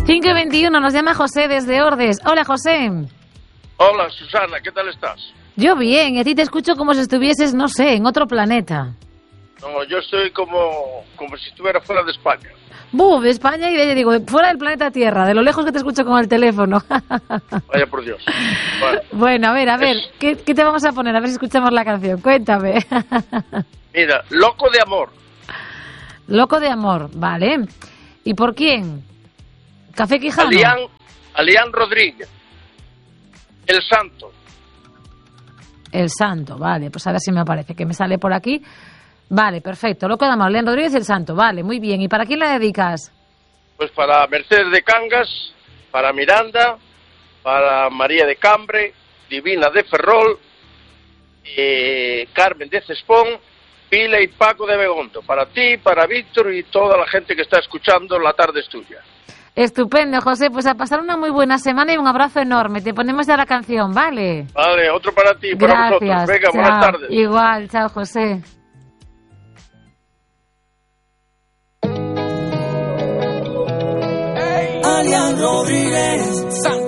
5:21, nos llama José desde Ordes. Hola, José. Hola, Susana, ¿qué tal estás? Yo bien, y a ti te escucho como si estuvieses, no sé, en otro planeta. No, yo estoy como si estuviera fuera de España. De España y digo, fuera del planeta Tierra, de lo lejos que te escucho con el teléfono. Vaya por Dios. Bueno, a ver, ¿qué te vamos a poner? A ver si escuchamos la canción, cuéntame. Mira, Loco de Amor. Loco de Amor, vale. ¿Y por quién? ¿Café Quijano? Alián Rodríguez. El Santo. El Santo, vale, pues a ver si me aparece, que me sale por aquí. Vale, perfecto. Loco de Amor, Alián Rodríguez y El Santo, vale, muy bien. ¿Y para quién la dedicas? Pues para Mercedes de Cangas, para Miranda, para María de Cambre, Divina de Ferrol, Carmen de Cespón, Pila y Paco de Begondo. Para ti, para Víctor y toda la gente que está escuchando, La Tarde es Tuya. Estupendo, José, pues a pasar una muy buena semana y un abrazo enorme. Te ponemos ya la canción, ¿vale? Vale, otro para ti y para vosotros. Venga, chao. Buenas tardes. Igual, chao, José. Alián Rodríguez,